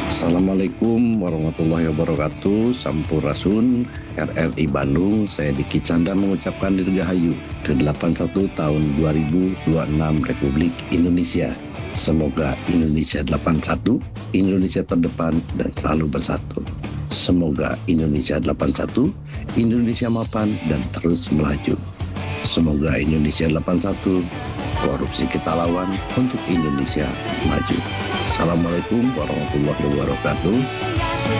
Assalamualaikum warahmatullahi wabarakatuh. Sampurasun RRI Bandung. Saya Diki Canda mengucapkan dirgahayu ke-81 tahun 2026 Republik Indonesia. Semoga Indonesia 81, Indonesia terdepan dan selalu bersatu. Semoga Indonesia 81, Indonesia mapan dan terus melaju. Semoga Indonesia 81, korupsi kita lawan untuk Indonesia maju. Assalamualaikum warahmatullahi wabarakatuh.